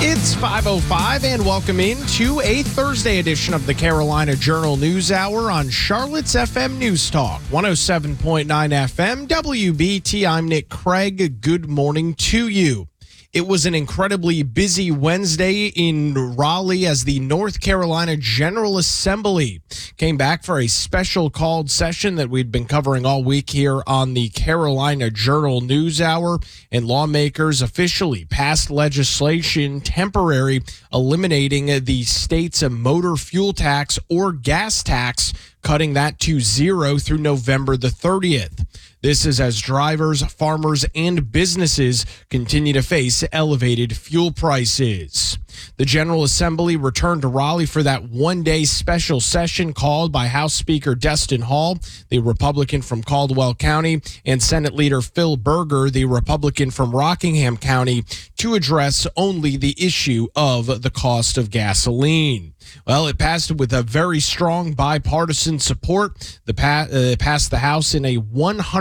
It's 5:05 and welcome in to a Thursday edition of the Carolina Journal News Hour on Charlotte's FM News Talk, 107.9 FM, WBT. I'm Nick Craig. Good morning to you. It was an incredibly busy Wednesday in Raleigh as the North Carolina General Assembly came back for a special called session that we'd been covering all week here on the Carolina Journal News Hour, and lawmakers officially passed legislation temporarily eliminating the state's motor fuel tax or gas tax, cutting that to zero through November the 30th. This is as drivers, farmers, and businesses continue to face elevated fuel prices. The General Assembly returned to Raleigh for that one-day special session called by House Speaker Destin Hall, the Republican from Caldwell County, and Senate Leader Phil Berger, the Republican from Rockingham County, to address only the issue of the cost of gasoline. Well, it passed with a very strong bipartisan support. It passed the House in a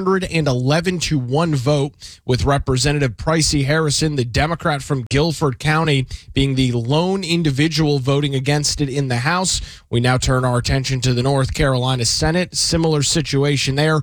111-1 vote, with Representative Pricey Harrison, the Democrat from Guilford County, being the lone individual voting against it in the House. We now turn our attention to the North Carolina Senate. Similar situation there,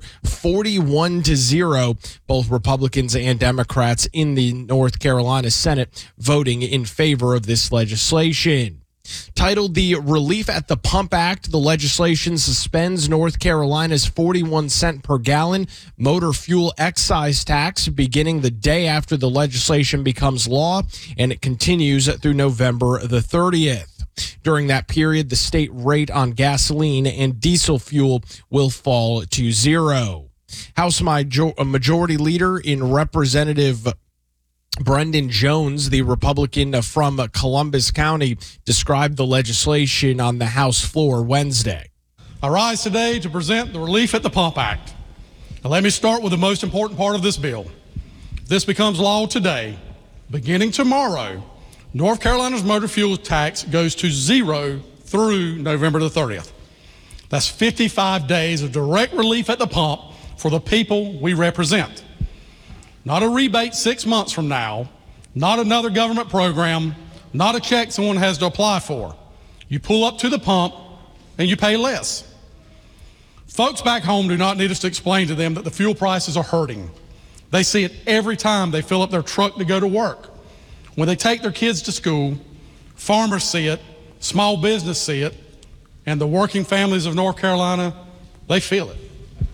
41-0, both Republicans and Democrats in the North Carolina Senate voting in favor of this legislation. Titled the Relief at the Pump Act, the legislation suspends North Carolina's 41-cent per gallon motor fuel excise tax beginning the day after the legislation becomes law, and it continues through November the 30th. During that period, the state rate on gasoline and diesel fuel will fall to zero. House Majority Leader in Representative Brendan Jones, the Republican from Columbus County, described the legislation on the House floor Wednesday. I rise today to present the Relief at the Pump Act. Now, let me start with the most important part of this bill. If this becomes law today, beginning tomorrow, North Carolina's motor fuel tax goes to zero through November the 30th. That's 55 days of direct relief at the pump for the people we represent. Not a rebate 6 months from now, not another government program, not a check someone has to apply for. You pull up to the pump and you pay less. Folks back home do not need us to explain to them that the fuel prices are hurting. They see it every time they fill up their truck to go to work. When they take their kids to school, farmers see it, small business see it, and the working families of North Carolina, they feel it.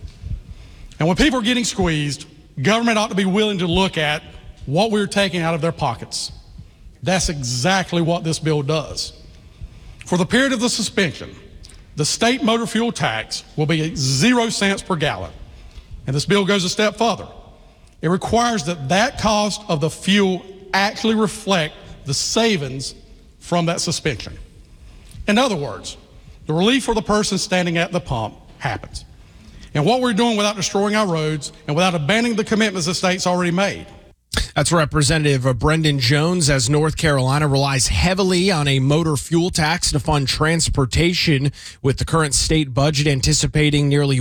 And when people are getting squeezed, government ought to be willing to look at what we're taking out of their pockets. That's exactly what this bill does. For the period of the suspension, the state motor fuel tax will be at 0 cents per gallon. And this bill goes a step further. It requires that cost of the fuel actually reflect the savings from that suspension. In other words, the relief for the person standing at the pump happens. And what we're doing without destroying our roads and without abandoning the commitments the state's already made. That's Representative Brendan Jones, as North Carolina relies heavily on a motor fuel tax to fund transportation, with the current state budget anticipating nearly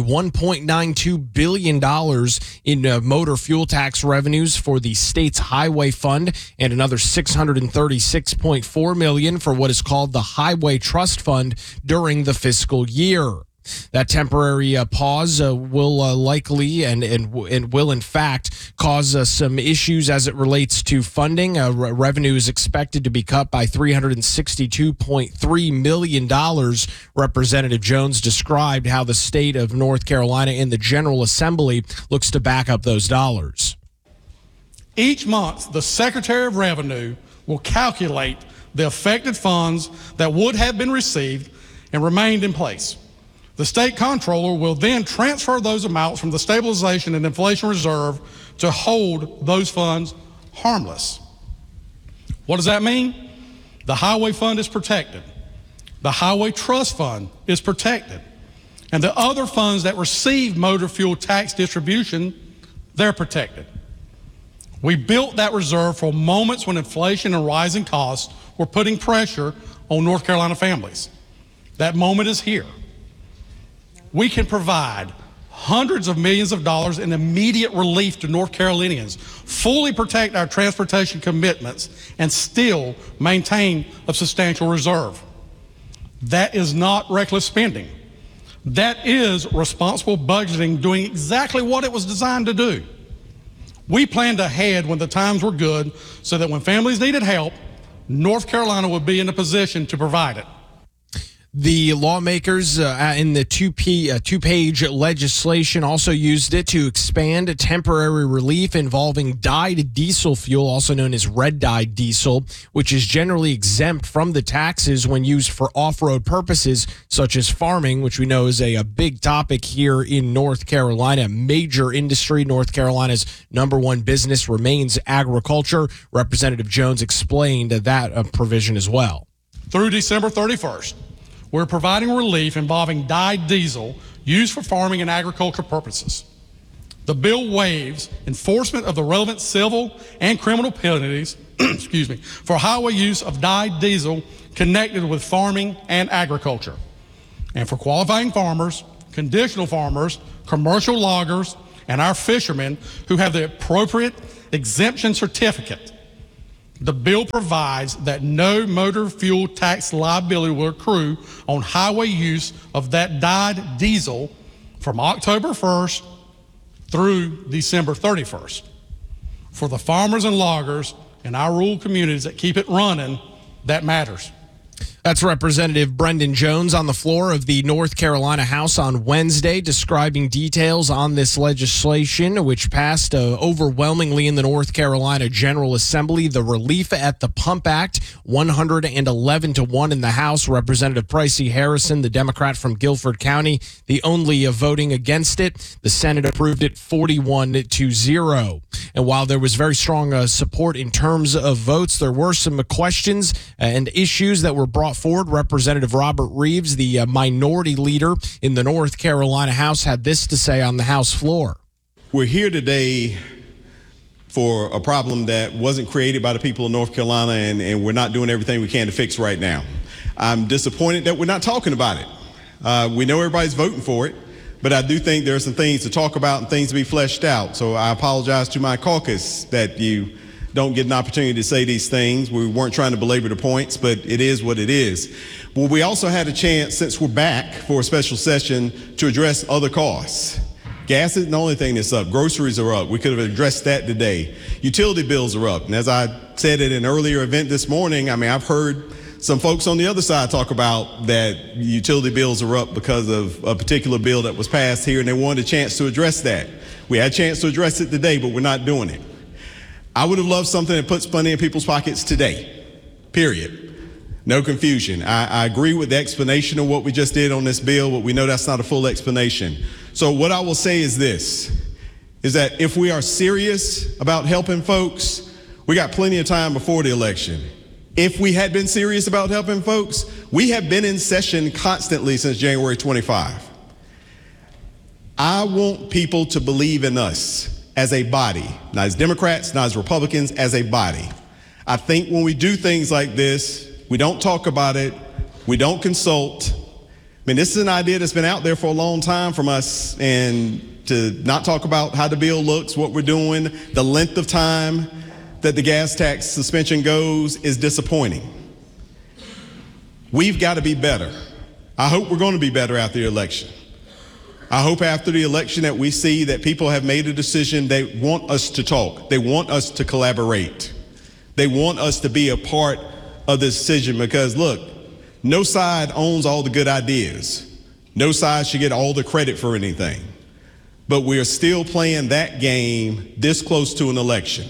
$1.92 billion in motor fuel tax revenues for the state's highway fund and another $636.4 million for what is called the Highway Trust Fund during the fiscal year. That temporary pause will likely and will in fact cause some issues as it relates to funding. Revenue is expected to be cut by $362.3 million. Representative Jones described how the state of North Carolina and the General Assembly looks to back up those dollars. Each month, the Secretary of Revenue will calculate the affected funds that would have been received and remained in place. The state comptroller will then transfer those amounts from the stabilization and inflation reserve to hold those funds harmless. What does that mean? The highway fund is protected. The highway trust fund is protected. And the other funds that receive motor fuel tax distribution, they're protected. We built that reserve for moments when inflation and rising costs were putting pressure on North Carolina families. That moment is here. We can provide hundreds of millions of dollars in immediate relief to North Carolinians, fully protect our transportation commitments, and still maintain a substantial reserve. That is not reckless spending. That is responsible budgeting, doing exactly what it was designed to do. We planned ahead when the times were good so that when families needed help, North Carolina would be in a position to provide it. The lawmakers in the two-page legislation also used it to expand temporary relief involving dyed diesel fuel, also known as red-dyed diesel, which is generally exempt from the taxes when used for off-road purposes, such as farming, which we know is a big topic here in North Carolina. Major industry. North Carolina's number one business remains agriculture. Representative Jones explained that provision as well. Through December 31st, we're providing relief involving dyed diesel used for farming and agriculture purposes. The bill waives enforcement of the relevant civil and criminal penalties for highway use of dyed diesel connected with farming and agriculture. And for qualifying farmers, conditional farmers, commercial loggers, and our fishermen who have the appropriate exemption certificate, the bill provides that no motor fuel tax liability will accrue on highway use of that dyed diesel from October 1st through December 31st. For the farmers and loggers in our rural communities that keep it running, that matters. That's Representative Brendan Jones on the floor of the North Carolina House on Wednesday, describing details on this legislation, which passed overwhelmingly in the North Carolina General Assembly. The Relief at the Pump Act, 111-1 in the House. Representative Pricey Harrison, the Democrat from Guilford County, the only voting against it. The Senate approved it 41-0. And while there was very strong support in terms of votes, there were some questions and issues that were brought forward. Representative Robert Reeves, the minority leader in the North Carolina House, had this to say on the House floor. We're here today for a problem that wasn't created by the people of North Carolina, and we're not doing everything we can to fix right now. I'm disappointed that we're not talking about it. We know everybody's voting for it, but I do think there are some things to talk about and things to be fleshed out. So I apologize to my caucus that you don't get an opportunity to say these things. We weren't trying to belabor the points, but it is what it is. But we also had a chance, since we're back for a special session, to address other costs. Gas isn't the only thing that's up. Groceries are up. We could have addressed that today. Utility bills are up. And as I said at an earlier event this morning, I've heard some folks on the other side talk about that utility bills are up because of a particular bill that was passed here, and they wanted a chance to address that. We had a chance to address it today, but we're not doing it. I would have loved something that puts money in people's pockets today, period. No confusion. I agree with the explanation of what we just did on this bill, but we know that's not a full explanation. So what I will say is this, is that if we are serious about helping folks, we got plenty of time before the election. If we had been serious about helping folks, we have been in session constantly since January 25. I want people to believe in us as a body, not as Democrats, not as Republicans, as a body. I think when we do things like this, we don't talk about it, we don't consult. This is an idea that's been out there for a long time from us, and to not talk about how the bill looks, what we're doing, the length of time that the gas tax suspension goes is disappointing. We've got to be better. I hope we're going to be better after the election. I hope after the election that we see that people have made a decision. They want us to talk. They want us to collaborate. They want us to be a part of the decision, because look, no side owns all the good ideas. No side should get all the credit for anything. But we are still playing that game this close to an election.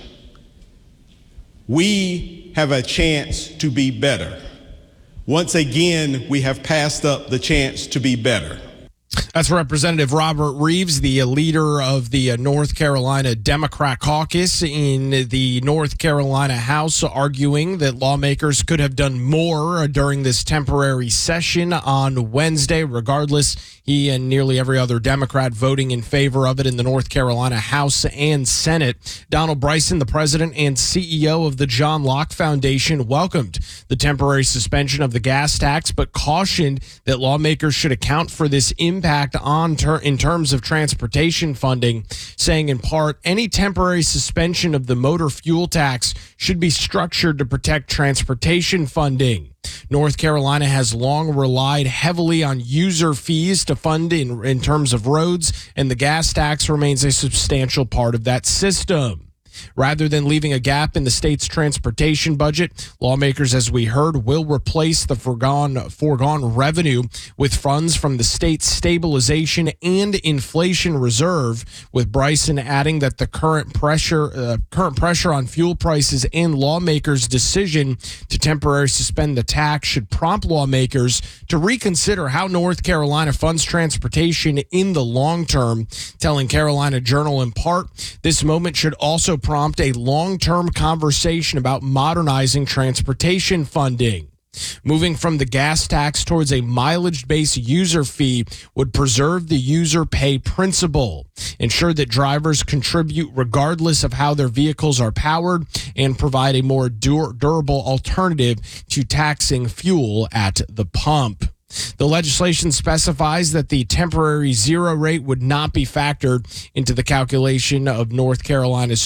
We have a chance to be better. Once again, we have passed up the chance to be better. That's Representative Robert Reeves, the leader of the North Carolina Democrat caucus in the North Carolina House, arguing that lawmakers could have done more during this temporary session on Wednesday. Regardless, He and nearly every other Democrat voting in favor of it in the North Carolina House and Senate. Donald Bryson, the president and CEO of the John Locke Foundation, welcomed the temporary suspension of the gas tax, but cautioned that lawmakers should account for this impact in terms of transportation funding, saying in part, any temporary suspension of the motor fuel tax should be structured to protect transportation funding. North Carolina has long relied heavily on user fees to fund in terms of roads, and the gas tax remains a substantial part of that system. Rather than leaving a gap in the state's transportation budget, lawmakers, as we heard, will replace the foregone revenue with funds from the state's stabilization and inflation reserve, with Bryson adding that the current pressure on fuel prices and lawmakers' decision to temporarily suspend the tax should prompt lawmakers to reconsider how North Carolina funds transportation in the long term, telling Carolina Journal in part, this moment should also prompt a long-term conversation about modernizing transportation funding. Moving from the gas tax towards a mileage-based user fee would preserve the user pay principle, ensure that drivers contribute regardless of how their vehicles are powered, and provide a more durable alternative to taxing fuel at the pump. The legislation specifies that the temporary zero rate would not be factored into the calculation of North Carolina's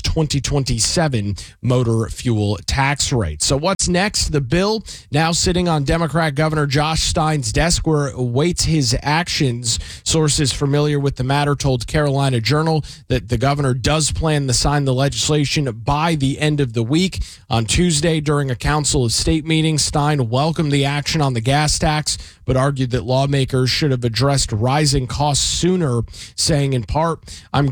2027 motor fuel tax rate. So what's next? The bill now sitting on Democrat Governor Josh Stein's desk, where it awaits his actions. Sources familiar with the matter told Carolina Journal that the governor does plan to sign the legislation by the end of the week. On Tuesday, during a Council of State meeting, Stein welcomed the action on the gas tax, but argued that lawmakers should have addressed rising costs sooner, saying in part, I'm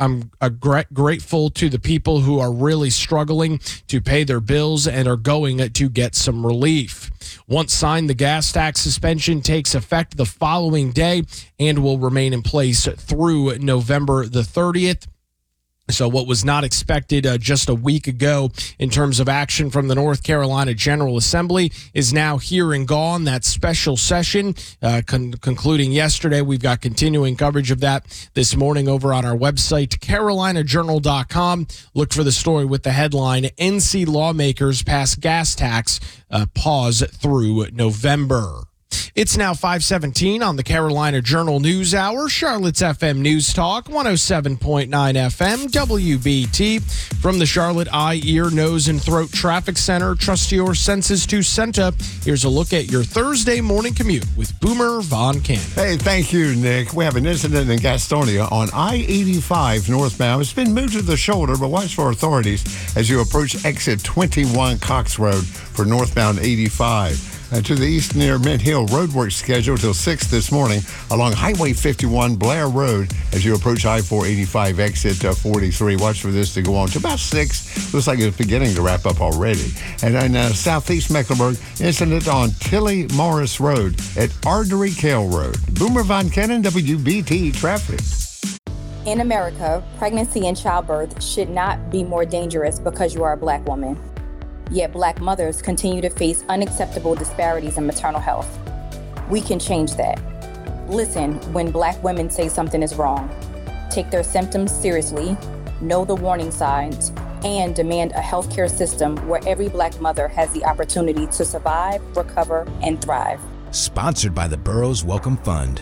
grateful to the people who are really struggling to pay their bills and are going to get some relief. Once signed, the gas tax suspension takes effect the following day and will remain in place through November the 30th. So what was not expected just a week ago in terms of action from the North Carolina General Assembly is now here and gone. That special session concluding yesterday. We've got continuing coverage of that this morning over on our website, carolinajournal.com. Look for the story with the headline, NC lawmakers pass gas tax, pause through November. It's now 5:17 on the Carolina Journal News Hour, Charlotte's FM News Talk, 107.9 FM, WBT. From the Charlotte Eye, Ear, Nose, and Throat Traffic Center, trust your senses to Senta. Here's a look at your Thursday morning commute with Boomer Von Cannon. Hey, thank you, Nick. We have an incident in Gastonia on I-85 northbound. It's been moved to the shoulder, but watch for authorities as you approach exit 21 Cox Road for northbound 85. To the east near Mint Hill, roadwork scheduled till 6 this morning along Highway 51 Blair Road as you approach I-485 exit 43. Watch for this to go on to about 6. Looks like it's beginning to wrap up already. And in southeast Mecklenburg, incident on Tilly Morris Road at Ardery Kale Road. Boomer Von Cannon, WBT Traffic. In America, pregnancy and childbirth should not be more dangerous because you are a Black woman. Yet Black mothers continue to face unacceptable disparities in maternal health. We can change that. Listen when Black women say something is wrong. Take their symptoms seriously, know the warning signs, and demand a healthcare system where every Black mother has the opportunity to survive, recover, and thrive. Sponsored by the Burroughs Welcome Fund.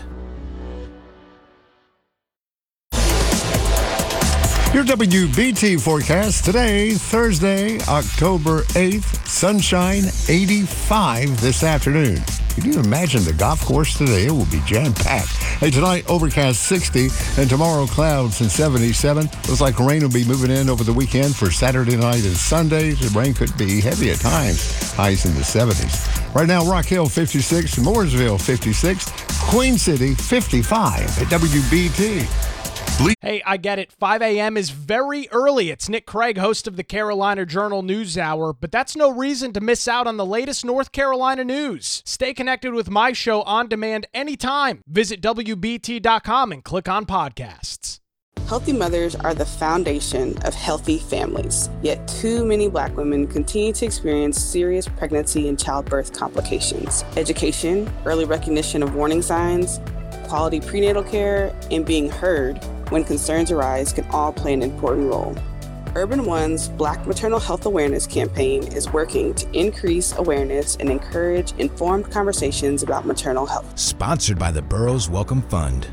Your WBT forecast today, Thursday, October 8th, sunshine 85 this afternoon. Can you imagine the golf course today? It will be jam-packed. Hey, tonight, overcast 60, and tomorrow, clouds and 77. Looks like rain will be moving in over the weekend for Saturday night and Sunday. The rain could be heavy at times, highs in the 70s. Right now, Rock Hill 56, Mooresville 56, Queen City 55 at WBT. Hey, I get it. 5 a.m. is very early. It's Nick Craig, host of the Carolina Journal News Hour, but that's no reason to miss out on the latest North Carolina news. Stay connected with my show on demand anytime. Visit WBT.com and click on podcasts. Healthy mothers are the foundation of healthy families, yet too many Black women continue to experience serious pregnancy and childbirth complications. Education, early recognition of warning signs, quality prenatal care, and being heard when concerns arise can all play an important role. Urban One's Black Maternal Health Awareness campaign is working to increase awareness and encourage informed conversations about maternal health. Sponsored by the Burroughs Welcome Fund.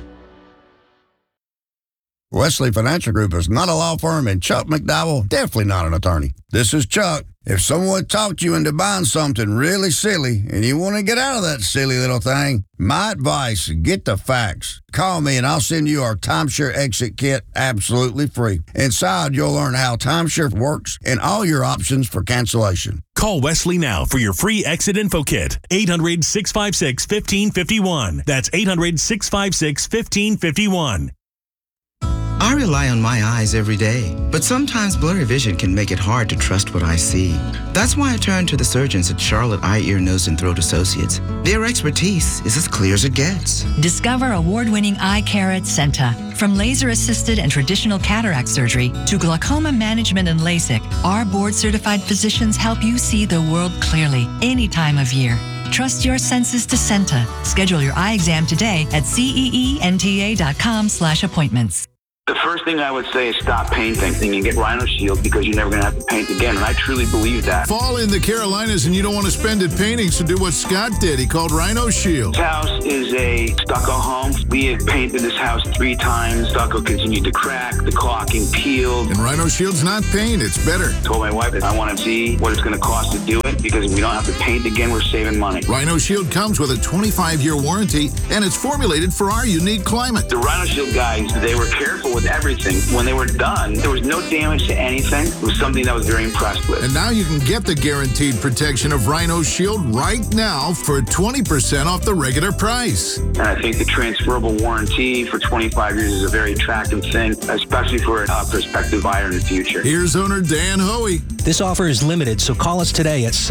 Wesley Financial Group is not a law firm, and Chuck McDowell, definitely not an attorney. This is Chuck. If someone talked you into buying something really silly and you want to get out of that silly little thing, my advice, get the facts. Call me and I'll send you our timeshare exit kit absolutely free. Inside, you'll learn how timeshare works and all your options for cancellation. Call Wesley now for your free exit info kit. 800-656-1551. That's 800-656-1551. I rely on my eyes every day, but sometimes blurry vision can make it hard to trust what I see. That's why I turn to the surgeons at Charlotte Eye, Ear, Nose, and Throat Associates. Their expertise is as clear as it gets. Discover award-winning eye care at Senta. From laser-assisted and traditional cataract surgery to glaucoma management and LASIK, our board-certified physicians help you see the world clearly any time of year. Trust your senses to Senta. Schedule your eye exam today at ceenta.com/appointments. The first thing I would say is stop painting and get Rhino Shield because you're never going to have to paint again. And I truly believe that. Fall in the Carolinas and you don't want to spend it painting, so do what Scott did. He called Rhino Shield. This house is a stucco home. We have painted this house 3 times. Stucco continued to crack. The caulking peeled. And Rhino Shield's not paint. It's better. I told my wife that I want to see what it's going to cost to do it because if we don't have to paint again, we're saving money. Rhino Shield comes with a 25-year warranty and it's formulated for our unique climate. The Rhino Shield guys, they were careful with everything. When they were done, there was no damage to anything. It was something that I was very impressed with. And now you can get the guaranteed protection of Rhino Shield right now for 20% off the regular price. And I think the transferable warranty for 25 years is a very attractive thing, especially for a prospective buyer in the future. Here's owner Dan Hoey. This offer is limited, so call us today at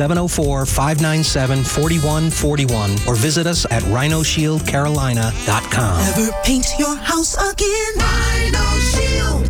704-597-4141 or visit us at rhinoshieldcarolina.com. Never paint your house again. Rhino Shield.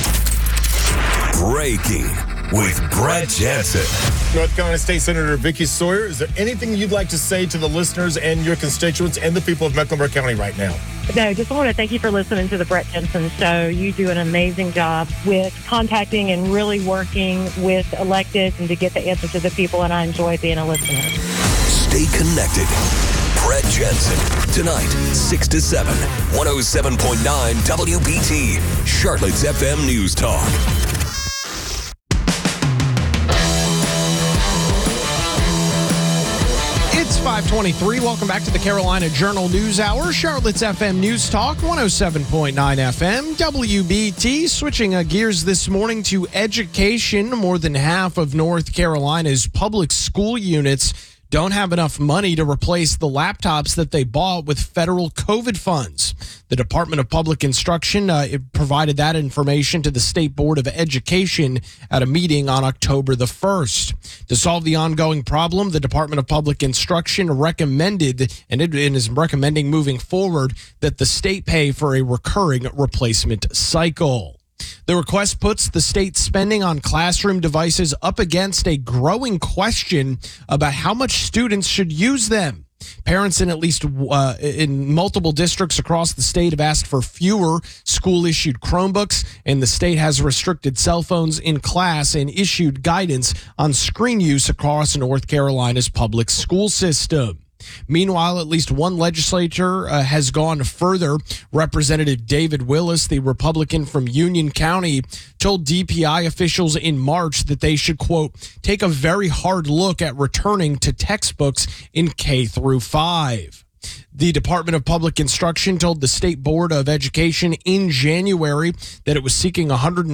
Breaking with Brett Jensen. North Carolina State Senator Vicky Sawyer, is there anything you'd like to say to the listeners and your constituents and the people of Mecklenburg County right now? No, just want to thank you for listening to the Brett Jensen Show. You do an amazing job with contacting and really working with electeds and to get the answer to the people, and I enjoy being a listener. Stay connected. Brett Jensen, tonight, 6 to 7, 107.9 WBT, Charlotte's FM News Talk. It's 5:23. Welcome back to the Carolina Journal News Hour. Charlotte's FM News Talk, 107.9 FM, WBT. Switching gears this morning to education. More than half of North Carolina's public school units don't have enough money to replace the laptops that they bought with federal COVID funds. The Department of Public Instruction provided that information to the State Board of Education at a meeting on October the 1st. To solve the ongoing problem, the Department of Public Instruction recommended, and it is recommending moving forward, that the state pay for a recurring replacement cycle. The request puts the state's spending on classroom devices up against a growing question about how much students should use them. Parents in at least in multiple districts across the state have asked for fewer school-issued Chromebooks, and the state has restricted cell phones in class and issued guidance on screen use across North Carolina's public school system. Meanwhile, at least one legislator has gone further. Representative David Willis, the Republican from Union County, told DPI officials in March that they should, quote, take a very hard look at returning to textbooks in K through 5. The Department of Public Instruction told the State Board of Education in January that it was seeking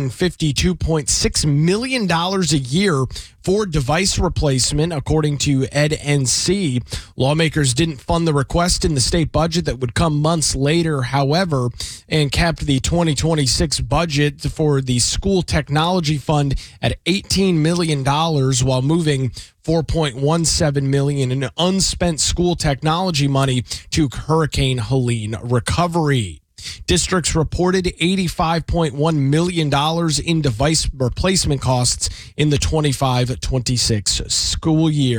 $152.6 million a year for device replacement, according to EdNC. Lawmakers didn't fund the request in the state budget that would come months later, however, and kept the 2026 budget for the School Technology Fund at $18 million while moving $4.17 million in unspent school technology money to Hurricane Helene recovery. Districts reported $85.1 million in device replacement costs in the 25-26 school year.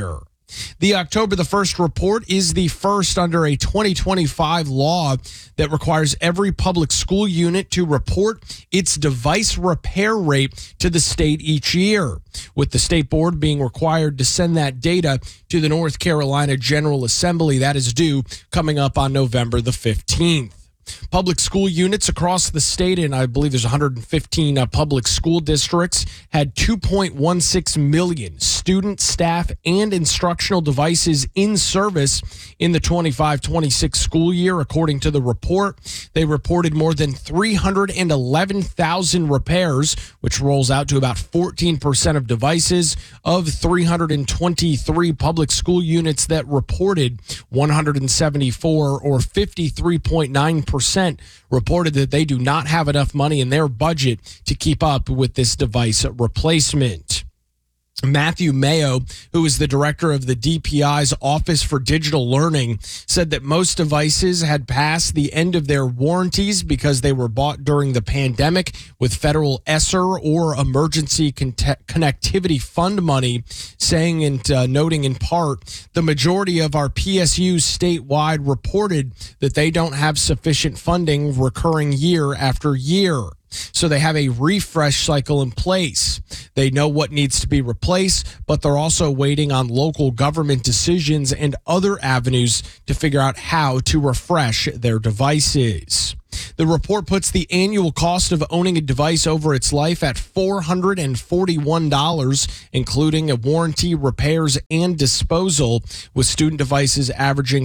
The October the 1st report is the first under a 2025 law that requires every public school unit to report its device repair rate to the state each year, with the state board being required to send that data to the North Carolina General Assembly. That is due coming up on November the 15th. Public school units across the state, and I believe there's 115 public school districts, had 2.16 million student, staff, and instructional devices in service in the 25-26 school year, according to the report. They reported more than 311,000 repairs, which rolls out to about 14% of devices. Of 323 public school units that reported, 174 or 53.9% reported that they do not have enough money in their budget to keep up with this device replacement. Matthew Mayo, who is the director of the DPI's Office for Digital Learning, said that most devices had passed the end of their warranties because they were bought during the pandemic with federal ESSER or Emergency Connectivity Fund money, saying and noting in part, the majority of our PSUs statewide reported that they don't have sufficient funding recurring year after year. So they have a refresh cycle in place. They know what needs to be replaced, but they're also waiting on local government decisions and other avenues to figure out how to refresh their devices. The report puts the annual cost of owning a device over its life at $441, including a warranty, repairs, and disposal, with student devices averaging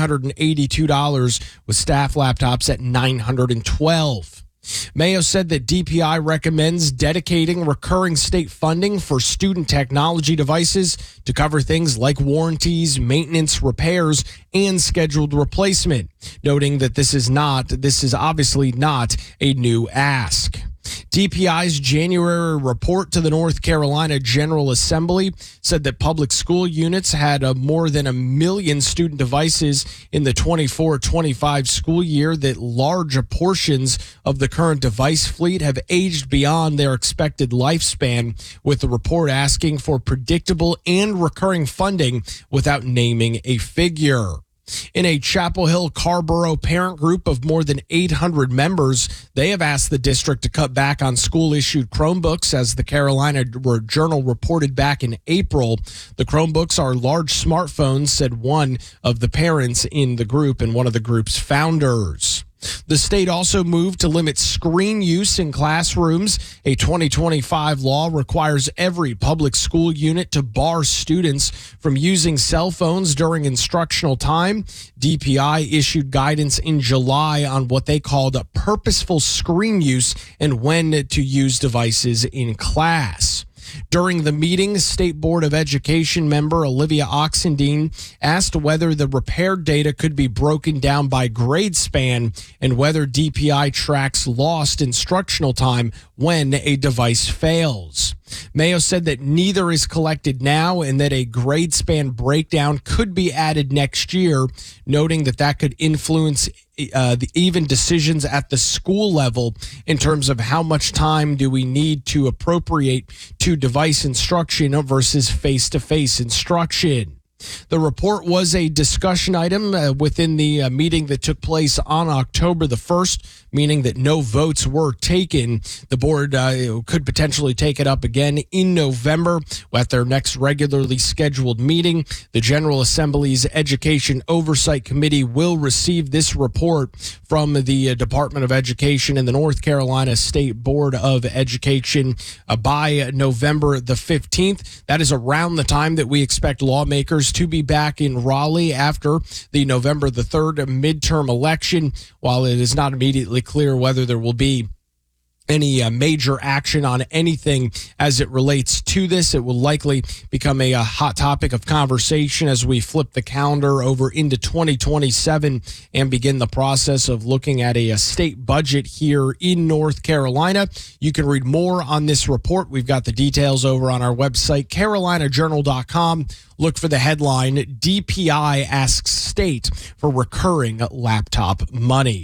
$382, with staff laptops at $912. Mayo said that DPI recommends dedicating recurring state funding for student technology devices to cover things like warranties, maintenance, repairs, and scheduled replacement, noting that this is obviously not a new ask. DPI's January report to the North Carolina General Assembly said that public school units had more than 1 million student devices in the 24-25 school year, that large portions of the current device fleet have aged beyond their expected lifespan, with the report asking for predictable and recurring funding without naming a figure. In a Chapel Hill Carborough parent group of more than 800 members, they have asked the district to cut back on school-issued Chromebooks, as the Carolina Journal reported back in April. The Chromebooks are large smartphones, said one of the parents in the group and one of the group's founders. The state also moved to limit screen use in classrooms. A 2025 law requires every public school unit to bar students from using cell phones during instructional time. DPI issued guidance in July on what they called purposeful screen use and when to use devices in class. During the meeting, State Board of Education member Olivia Oxendine asked whether the repair data could be broken down by grade span and whether DPI tracks lost instructional time when a device fails. Mayo said that neither is collected now and that a grade span breakdown could be added next year, noting that could influence even decisions at the school level in terms of how much time do we need to appropriate to device instruction versus face-to-face instruction. The report was a discussion item within the meeting that took place on October the 1st, meaning that no votes were taken. The board could potentially take it up again in November at their next regularly scheduled meeting. The General Assembly's Education Oversight Committee will receive this report from the Department of Education and the North Carolina State Board of Education by November the 15th. That is around the time that we expect lawmakers to be back in Raleigh after the November the 3rd midterm election. While it is not immediately clear whether there will be any major action on anything as it relates to this, it will likely become a hot topic of conversation as we flip the calendar over into 2027 and begin the process of looking at a state budget here in North Carolina. You can read more on this report. We've got the details over on our website, carolinajournal.com. Look for the headline, DPI asks state for recurring laptop money.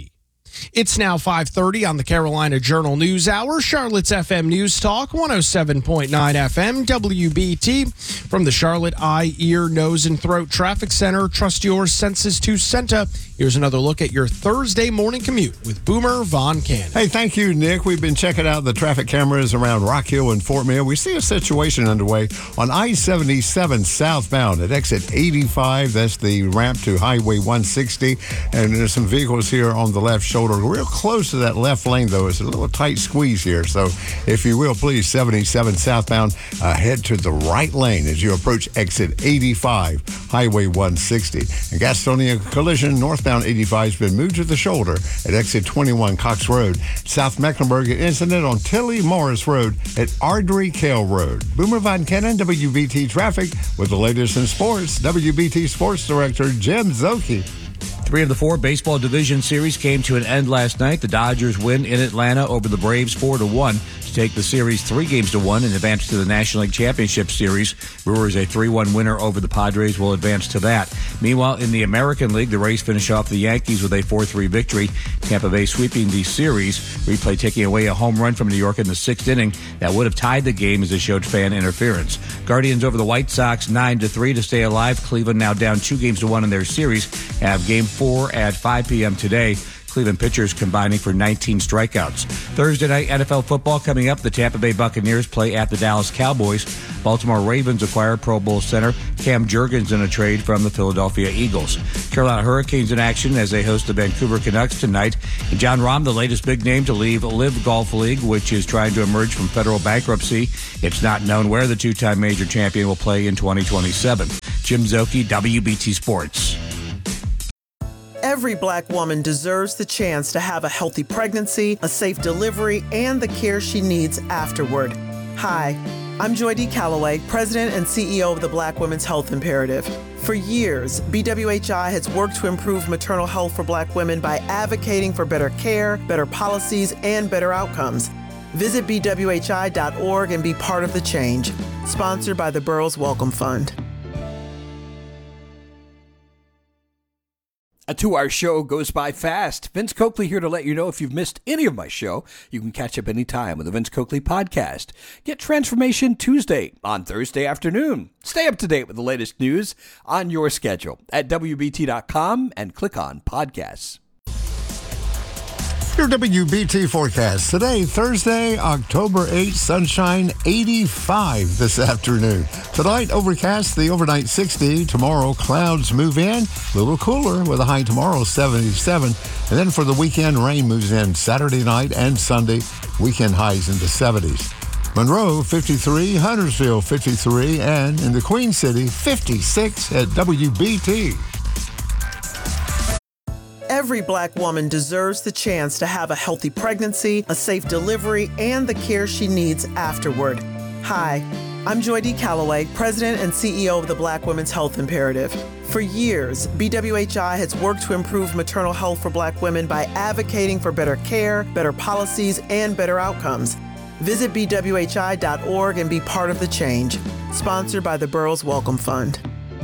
It's now 5:30 on the Carolina Journal News Hour, Charlotte's FM News Talk, 107.9 FM, WBT. From the Charlotte Eye, Ear, Nose, and Throat Traffic Center, trust your senses to Senta. Here's another look at your Thursday morning commute with Boomer Von Cannon. Hey, thank you, Nick. We've been checking out the traffic cameras around Rock Hill and Fort Mill. We see a situation underway on I-77 southbound at exit 85. That's the ramp to Highway 160. And there's some vehicles here on the left shoulder. Real close to that left lane, though. It's a little tight squeeze here. So if you will, please, 77 southbound, head to the right lane as you approach exit 85, Highway 160. And Gastonia collision northbound 85 has been moved to the shoulder at exit 21 Cox Road. South Mecklenburg, an incident on Tilly Morris Road at Ardrey Kale Road. Boomer Von Cannon, WBT Traffic, with the latest in sports. WBT Sports Director Jim Zoki. 3 of the 4 baseball division series came to an end last night. The Dodgers win in Atlanta over the Braves 4-1 to take the series 3-1 and advance to the National League Championship Series. Brewers a 3-1 winner over the Padres will advance to that. Meanwhile, in the American League, the Rays finish off the Yankees with a 4-3 victory. Tampa Bay sweeping the series. Replay taking away a home run from New York in the 6th inning that would have tied the game as it showed fan interference. Guardians over the White Sox 9-3 to stay alive. Cleveland now down 2-1 in their series. Have Game 4 at 5 p.m. today. Cleveland pitchers combining for 19 strikeouts. Thursday night NFL football coming up. The Tampa Bay Buccaneers play at the Dallas Cowboys. Baltimore Ravens acquire Pro Bowl center Cam Jurgens in a trade from the Philadelphia Eagles. Carolina Hurricanes in action as they host the Vancouver Canucks tonight. And John Rahm, the latest big name to leave Live Golf League, which is trying to emerge from federal bankruptcy. It's not known where the two-time major champion will play in 2027. Jim Zoki, WBT Sports. Every Black woman deserves the chance to have a healthy pregnancy, a safe delivery, and the care she needs afterward. Hi, I'm Joy D. Calloway, President and CEO of the Black Women's Health Imperative. For years, BWHI has worked to improve maternal health for Black women by advocating for better care, better policies, and better outcomes. Visit bwhi.org and be part of the change. Sponsored by the Burroughs Welcome Fund. A 2-hour show goes by fast. Vince Coakley here to let you know if you've missed any of my show, you can catch up anytime with the Vince Coakley Podcast. Get Transformation Tuesday on Thursday afternoon. Stay up to date with the latest news on your schedule at WBT.com and click on Podcasts. Your WBT forecast. Today, Thursday, October 8th, sunshine 85 this afternoon. Tonight, overcast, the overnight 60. Tomorrow, clouds move in, a little cooler with a high tomorrow 77. And then for the weekend, rain moves in Saturday night and Sunday, weekend highs in the 70s. Monroe, 53, Huntersville, 53, and in the Queen City, 56 at WBT. Every Black woman deserves the chance to have a healthy pregnancy, a safe delivery, and the care she needs afterward. Hi, I'm Joy D. Calloway, President and CEO of the Black Women's Health Imperative. For years, BWHI has worked to improve maternal health for Black women by advocating for better care, better policies, and better outcomes. Visit bwhi.org and be part of the change. Sponsored by the Burroughs Welcome Fund.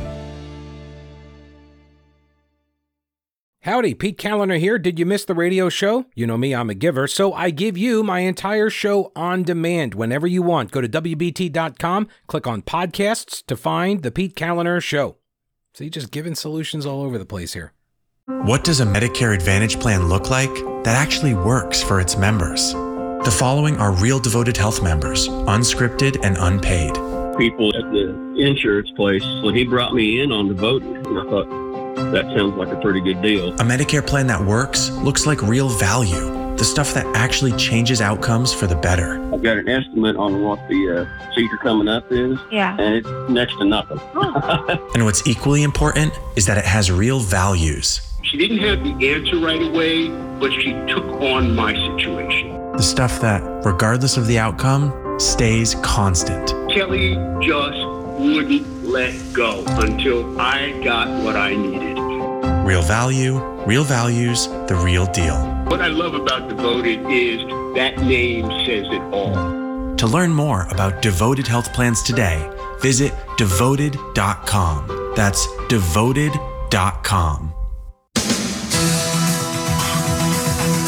Howdy, Pete Callender here. Did you miss the radio show? You know me, I'm a giver, so I give you my entire show on demand whenever you want. Go to WBT.com, click on podcasts to find the Pete Callender Show. So you're just giving solutions all over the place here. What does a Medicare Advantage plan look like that actually works for its members? The following are real devoted health members, unscripted and unpaid. People at the insurance place, when he brought me in on Devoted, and I thought, that sounds like a pretty good deal. A Medicare plan that works looks like real value, the stuff that actually changes outcomes for the better. I've got an estimate on what the procedure coming up is, and it's next to nothing. And what's equally important is that it has real values. She didn't have the answer right away, but she took on my situation. The stuff that, regardless of the outcome, stays constant. Kelly just wouldn't let go until I got what I needed. Real value, real values, the real deal. What I love about Devoted is that name says it all. To learn more about Devoted Health Plans today, visit Devoted.com. That's Devoted.com.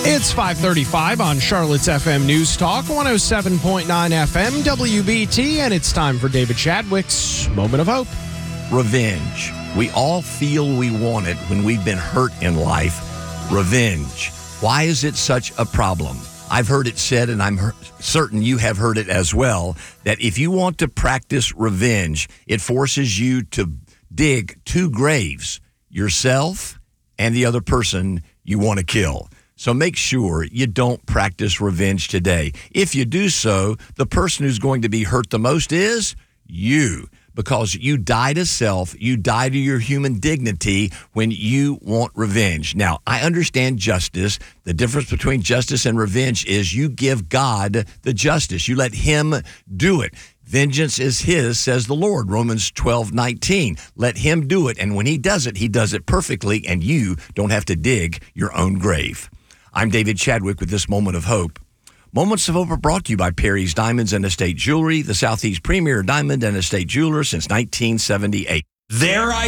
It's 5:35 on Charlotte's FM News Talk, 107.9 FM, WBT, and it's time for David Chadwick's Moment of Hope. Revenge. We all feel we want it when we've been hurt in life. Revenge. Why is it such a problem? I've heard it said, and I'm certain you have heard it as well, that if you want to practice revenge, it forces you to dig two graves, yourself and the other person you want to kill. So make sure you don't practice revenge today. If you do so, the person who's going to be hurt the most is you, because you die to self, you die to your human dignity when you want revenge. Now, I understand justice. The difference between justice and revenge is you give God the justice. You let him do it. Vengeance is his, says the Lord, Romans 12:19. Let him do it, and when he does it perfectly, and you don't have to dig your own grave. I'm David Chadwick with this Moment of Hope. Moments of Hope are brought to you by Perry's Diamonds and Estate Jewelry, the Southeast premier diamond and estate jeweler since 1978. There I